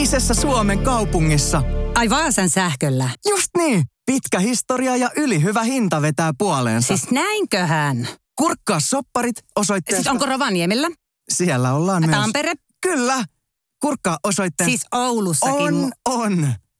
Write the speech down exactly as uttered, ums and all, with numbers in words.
Isessä Suomen kaupungissa. Ai Vaasan sähköllä. Just niin. Pitkä historia ja ylihyvä hinta vetää puoleensa. Siis näinköhän? Kurkkaa sopparit osoitteesta. Siis onko Rovaniemellä? Siellä ollaan myös. Tampere? Kyllä. Kurkkaa osoitteesta. Siis Oulussakin. On, on.